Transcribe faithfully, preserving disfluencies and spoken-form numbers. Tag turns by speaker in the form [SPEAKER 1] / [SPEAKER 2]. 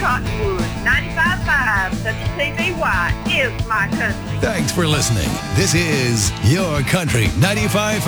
[SPEAKER 1] Cottonwood, ninety-five point five W T B Y is my country.
[SPEAKER 2] Thanks for listening. This is Your Country ninety-five point five.